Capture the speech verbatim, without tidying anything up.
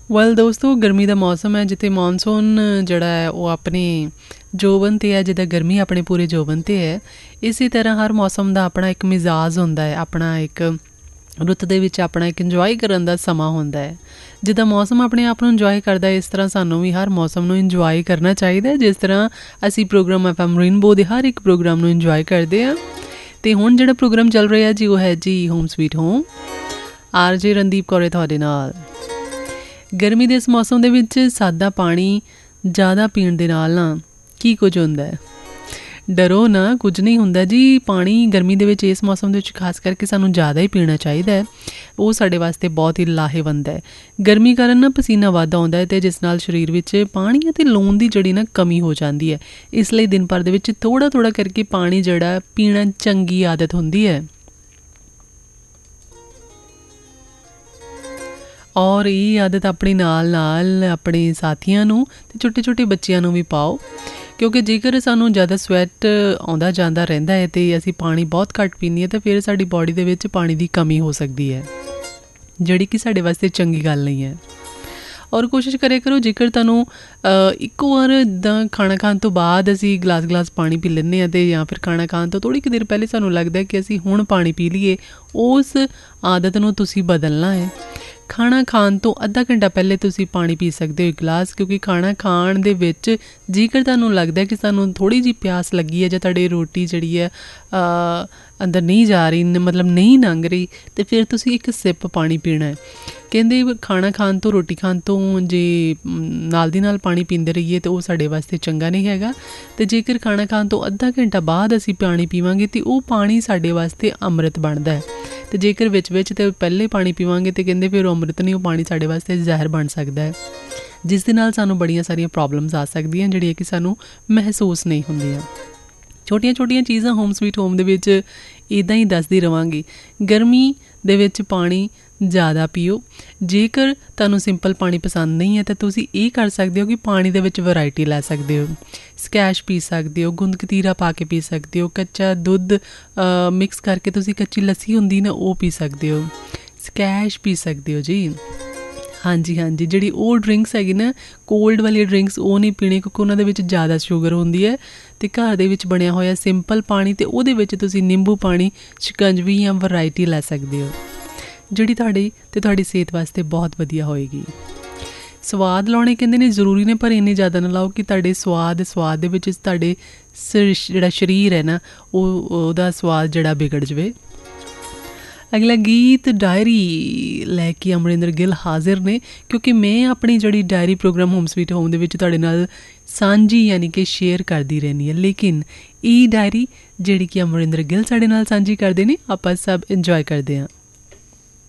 Well ਦੋਸਤੋ, ਗਰਮੀ ਦਾ ਮੌਸਮ ਹੈ ਜਿੱਥੇ ਮੌਨਸੂਨ ਜਿਹੜਾ ਹੈ ਉਹ ਆਪਣੇ ਜੋਬਨ 'ਤੇ ਹੈ, ਜਿੱਦਾਂ ਗਰਮੀ ਆਪਣੇ ਪੂਰੇ ਜੋਬਨ 'ਤੇ ਹੈ। ਇਸੇ ਤਰ੍ਹਾਂ ਹਰ ਮੌਸਮ ਦਾ ਆਪਣਾ ਇੱਕ ਮਿਜ਼ਾਜ ਹੁੰਦਾ ਹੈ, ਆਪਣਾ ਇੱਕ ਰੁੱਤ ਦੇ ਵਿੱਚ ਆਪਣਾ ਇੱਕ ਇੰਜੋਏ ਕਰਨ ਦਾ ਸਮਾਂ ਹੁੰਦਾ ਹੈ। ਜਿੱਦਾਂ ਮੌਸਮ ਆਪਣੇ ਆਪ ਨੂੰ ਇੰਜੋਏ ਕਰਦਾ ਹੈ, ਇਸ ਤਰ੍ਹਾਂ ਸਾਨੂੰ ਵੀ ਹਰ ਮੌਸਮ ਨੂੰ ਇੰਜੋਏ ਕਰਨਾ ਚਾਹੀਦਾ ਹੈ। ਜਿਸ ਤਰ੍ਹਾਂ ਅਸੀਂ ਪ੍ਰੋਗਰਾਮ ਐਫ ਐਮ ਰੇਨਬੋ ਦੇ ਹਰ ਇੱਕ ਪ੍ਰੋਗਰਾਮ ਨੂੰ ਇੰਜੋਏ ਕਰਦੇ ਹਾਂ। ਅਤੇ ਹੁਣ ਜਿਹੜਾ ਪ੍ਰੋਗਰਾਮ ਚੱਲ ਰਿਹਾ ਜੀ ਉਹ ਹੈ ਜੀ ਹੋਮ ਸਵੀਟ ਹੋਮ। ਆਰ ਜੇ ਰਣਦੀਪ ਕੌਰ ਹੈ ਤੁਹਾਡੇ ਨਾਲ। ਗਰਮੀ ਦੇ ਇਸ ਮੌਸਮ ਦੇ ਵਿੱਚ ਸਾਦਾ ਪਾਣੀ ਜ਼ਿਆਦਾ ਪੀਣ ਦੇ ਨਾਲ ਨਾ ਕੀ ਕੁਝ ਹੁੰਦਾ ਹੈ? ਡਰੋ ਨਾ, ਕੁਝ ਨਹੀਂ ਹੁੰਦਾ ਜੀ। ਪਾਣੀ ਗਰਮੀ ਦੇ ਵਿੱਚ ਇਸ ਮੌਸਮ ਦੇ ਵਿੱਚ ਖਾਸ ਕਰਕੇ ਸਾਨੂੰ ਜ਼ਿਆਦਾ ਹੀ ਪੀਣਾ ਚਾਹੀਦਾ ਹੈ। ਉਹ ਸਾਡੇ ਵਾਸਤੇ ਬਹੁਤ ਹੀ ਲਾਹੇਵੰਦ ਹੈ। ਗਰਮੀ ਕਾਰਨ ਨਾ ਪਸੀਨਾ ਵੱਧ ਆਉਂਦਾ ਹੈ ਅਤੇ ਜਿਸ ਨਾਲ ਸਰੀਰ ਵਿੱਚ ਪਾਣੀ ਅਤੇ ਲੂਣ ਦੀ ਜਿਹੜੀ ਨਾ ਕਮੀ ਹੋ ਜਾਂਦੀ ਹੈ। ਇਸ ਲਈ ਦਿਨ ਭਰ ਦੇ ਵਿੱਚ ਥੋੜ੍ਹਾ ਥੋੜ੍ਹਾ ਕਰਕੇ ਪਾਣੀ ਜਿਹੜਾ ਪੀਣਾ ਚੰਗੀ ਆਦਤ ਹੁੰਦੀ ਹੈ। ਔਰ ਇਹ ਆਦਤ ਆਪਣੇ ਨਾਲ ਨਾਲ ਆਪਣੇ ਸਾਥੀਆਂ ਨੂੰ ਅਤੇ ਛੋਟੇ ਛੋਟੇ ਬੱਚਿਆਂ ਨੂੰ ਵੀ ਪਾਓ, ਕਿਉਂਕਿ ਜੇਕਰ ਸਾਨੂੰ ਜ਼ਿਆਦਾ ਸਵੈਟ ਆਉਂਦਾ ਜਾਂਦਾ ਰਹਿੰਦਾ ਹੈ ਅਤੇ ਅਸੀਂ ਪਾਣੀ ਬਹੁਤ ਘੱਟ ਪੀਂਦੇ ਹਾਂ ਤਾਂ ਫਿਰ ਸਾਡੀ ਬੋਡੀ ਦੇ ਵਿੱਚ ਪਾਣੀ ਦੀ ਕਮੀ ਹੋ ਸਕਦੀ ਹੈ, ਜਿਹੜੀ ਕਿ ਸਾਡੇ ਵਾਸਤੇ ਚੰਗੀ ਗੱਲ ਨਹੀਂ ਹੈ। ਔਰ ਕੋਸ਼ਿਸ਼ ਕਰਿਆ ਕਰੋ, ਜੇਕਰ ਤੁਹਾਨੂੰ ਇੱਕੋ ਵਾਰ ਇੱਦਾਂ ਖਾਣਾ ਖਾਣ ਤੋਂ ਬਾਅਦ ਅਸੀਂ ਗਲਾਸ ਗਲਾਸ ਪਾਣੀ ਪੀ ਲੈਂਦੇ ਹਾਂ ਅਤੇ ਜਾਂ ਫਿਰ ਖਾਣਾ ਖਾਣ ਤੋਂ ਥੋੜ੍ਹੀ ਕੁ ਦੇਰ ਪਹਿਲੇ ਸਾਨੂੰ ਲੱਗਦਾ ਕਿ ਅਸੀਂ ਹੁਣ ਪਾਣੀ ਪੀ ਲਈਏ, ਉਸ ਆਦਤ ਨੂੰ ਤੁਸੀਂ ਬਦਲਣਾ ਹੈ। ਖਾਣਾ ਖਾਣ ਤੋਂ ਅੱਧਾ ਘੰਟਾ ਪਹਿਲੇ ਤੁਸੀਂ ਪਾਣੀ ਪੀ ਸਕਦੇ ਹੋ ਇੱਕ ਗਲਾਸ, ਕਿਉਂਕਿ ਖਾਣਾ ਖਾਣ ਦੇ ਵਿੱਚ ਜੇਕਰ ਤੁਹਾਨੂੰ ਲੱਗਦਾ ਕਿ ਸਾਨੂੰ ਥੋੜ੍ਹੀ ਜਿਹੀ ਪਿਆਸ ਲੱਗੀ ਹੈ ਜਾਂ ਤੁਹਾਡੀ ਰੋਟੀ ਜਿਹੜੀ ਹੈ ਅੰਦਰ ਨਹੀਂ ਜਾ ਰਹੀ, ਮਤਲਬ ਨਹੀਂ ਲੰਘ ਰਹੀ, ਅਤੇ ਫਿਰ ਤੁਸੀਂ ਇੱਕ ਸਿਪ ਪਾਣੀ ਪੀਣਾ ਹੈ। ਕਹਿੰਦੇ ਖਾਣਾ ਖਾਣ ਤੋਂ, ਰੋਟੀ ਖਾਣ ਤੋਂ ਜੇ ਨਾਲ ਦੀ ਨਾਲ ਪਾਣੀ ਪੀਂਦੇ ਰਹੀਏ ਤਾਂ ਉਹ ਸਾਡੇ ਵਾਸਤੇ ਚੰਗਾ ਨਹੀਂ ਹੈਗਾ। ਅਤੇ ਜੇਕਰ ਖਾਣਾ ਖਾਣ ਤੋਂ ਅੱਧਾ ਘੰਟਾ ਬਾਅਦ ਅਸੀਂ ਪਾਣੀ ਪੀਵਾਂਗੇ ਤਾਂ ਉਹ ਪਾਣੀ ਸਾਡੇ ਵਾਸਤੇ ਅੰਮ੍ਰਿਤ ਬਣਦਾ ਹੈ। ਅਤੇ ਜੇਕਰ ਵਿੱਚ ਵਿੱਚ ਤੇ ਪਹਿਲੇ ਪਾਣੀ ਪੀਵਾਂਗੇ ਤਾਂ ਕਹਿੰਦੇ ਫਿਰ ਅੰਮ੍ਰਿਤ ਨਹੀਂ, ਉਹ ਪਾਣੀ ਸਾਡੇ ਵਾਸਤੇ ਜ਼ਹਿਰ ਬਣ ਸਕਦਾ ਹੈ, ਜਿਸ ਦੇ ਨਾਲ ਸਾਨੂੰ ਬੜੀਆਂ ਸਾਰੀਆਂ ਪ੍ਰੋਬਲਮਸ ਆ ਸਕਦੀਆਂ ਜਿਹੜੀਆਂ ਕਿ ਸਾਨੂੰ ਮਹਿਸੂਸ ਨਹੀਂ ਹੁੰਦੀਆਂ। ਛੋਟੀਆਂ ਛੋਟੀਆਂ ਚੀਜ਼ਾਂ ਹੋਮ ਸਵੀਟ ਹੋਮ ਦੇ ਵਿੱਚ ਇੱਦਾਂ ਹੀ ਦੱਸਦੀ ਰਹਾਂਗੀ। ਗਰਮੀ ਦੇ ਵਿੱਚ ਪਾਣੀ ਜ਼ਿਆਦਾ ਪੀਓ। ਜੇਕਰ ਤੁਹਾਨੂੰ ਸਿੰਪਲ ਪਾਣੀ ਪਸੰਦ ਨਹੀਂ ਹੈ ਤਾਂ ਤੁਸੀਂ ਇਹ ਕਰ ਸਕਦੇ ਹੋ ਕਿ ਪਾਣੀ ਦੇ ਵਿੱਚ ਵੈਰਾਈਟੀ ਲੈ ਸਕਦੇ ਹੋ। ਸਕੈਸ਼ ਪੀ ਸਕਦੇ ਹੋ, ਗੁੰਦ ਕਤੀਰਾ ਪਾ ਕੇ ਪੀ ਸਕਦੇ ਹੋ, ਕੱਚਾ ਦੁੱਧ ਮਿਕਸ ਕਰਕੇ ਤੁਸੀਂ ਕੱਚੀ ਲੱਸੀ ਹੁੰਦੀ ਨਾ ਉਹ ਪੀ ਸਕਦੇ ਹੋ, ਸਕੈਸ਼ ਪੀ ਸਕਦੇ ਹੋ ਜੀ। ਹਾਂਜੀ ਹਾਂਜੀ, ਜਿਹੜੀ ਉਹ ਡਰਿੰਕਸ ਹੈਗੀ ਨਾ ਕੋਲਡ ਵਾਲੀ ਡਰਿੰਕਸ ਉਹ ਨਹੀਂ ਪੀਣੀ, ਕਿਉਂਕਿ ਉਹਨਾਂ ਦੇ ਵਿੱਚ ਜ਼ਿਆਦਾ ਸ਼ੂਗਰ ਹੁੰਦੀ ਹੈ। ਅਤੇ ਘਰ ਦੇ ਵਿੱਚ ਬਣਿਆ ਹੋਇਆ ਸਿੰਪਲ ਪਾਣੀ ਅਤੇ ਉਹਦੇ ਵਿੱਚ ਤੁਸੀਂ ਨਿੰਬੂ ਪਾਣੀ, ਸ਼ਿਕੰਜਵੀ ਜਾਂ ਵੈਰਾਈਟੀ ਲੈ ਸਕਦੇ ਹੋ, ਜਿਹੜੀ ਤੁਹਾਡੀ ਅਤੇ ਤੁਹਾਡੀ ਸਿਹਤ ਵਾਸਤੇ ਬਹੁਤ ਵਧੀਆ ਹੋਏਗੀ। ਸਵਾਦ ਲਾਉਣੇ ਕਹਿੰਦੇ ਨੇ ਜ਼ਰੂਰੀ ਨੇ, ਪਰ ਇੰਨੇ ਜ਼ਿਆਦਾ ਨਾ ਲਾਓ ਕਿ ਤੁਹਾਡੇ ਸਵਾਦ ਸਵਾਦ ਦੇ ਵਿੱਚ ਤੁਹਾਡੇ ਜਿਹੜਾ ਸਰੀਰ ਹੈ ਨਾ ਉਹ ਉਹਦਾ ਸਵਾਦ ਜਿਹੜਾ ਵਿਗੜ ਜਾਵੇ। ਅਗਲਾ ਗੀਤ ਡਾਇਰੀ ਲੈ ਕੇ ਅਮਰਿੰਦਰ ਗਿੱਲ ਹਾਜ਼ਰ ਨੇ, ਕਿਉਂਕਿ ਮੈਂ ਆਪਣੀ ਜਿਹੜੀ diary programme home sweet home ਦੇ ਵਿੱਚ ਤੁਹਾਡੇ ਨਾਲ ਸਾਂਝੀ ਯਾਨੀ ਕਿ ਸ਼ੇਅਰ ਕਰਦੀ ਰਹਿੰਦੀ ਹਾਂ, ਲੇਕਿਨ ਇਹ ਡਾਇਰੀ ਜਿਹੜੀ ਕਿ ਅਮਰਿੰਦਰ ਗਿੱਲ ਸਾਡੇ ਨਾਲ ਸਾਂਝੀ ਕਰਦੇ ਨੇ ਆਪਾਂ ਸਭ ਇੰਜੋਏ ਕਰਦੇ ਹਾਂ।